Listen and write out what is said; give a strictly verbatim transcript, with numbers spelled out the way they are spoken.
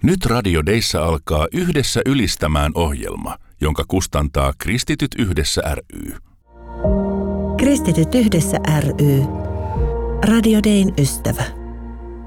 Nyt Radio Dayssä alkaa Yhdessä ylistämään ohjelma, jonka kustantaa Kristityt yhdessä ry. Kristityt yhdessä ry. Radio Dayn ystävä.